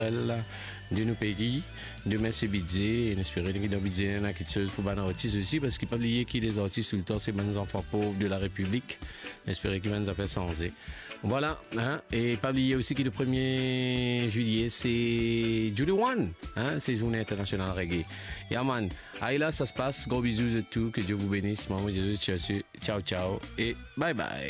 de nos pays. Demain, c'est Bidze. Et espérons qu'il y a Bidze quelque chose pour les artistes aussi, parce qu'il ne faut pas oublier que les artistes, tout le temps, c'est les enfants pauvres de la République. Espérons qu'ils vont nous faire changer. Voilà. Hein? Et pas oublier aussi que le 1er juillet, c'est July One. Hein? C'est Journée internationale reggae. Yaman. Aïla, ça se passe. Gros bisous de tout. Que Dieu vous bénisse. Maman Jésus, ciao, ciao. Et bye bye.